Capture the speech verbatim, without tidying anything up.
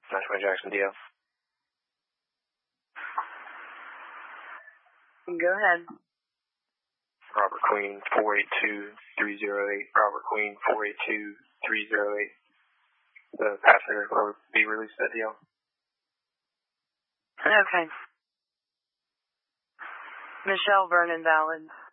nine twenty Jackson D L. Go ahead. Robert Queen, four eight two, three zero eight. Robert Queen, four eight two, three zero eight. The passenger will be released at D L. Okay. Michelle Vernon, valid.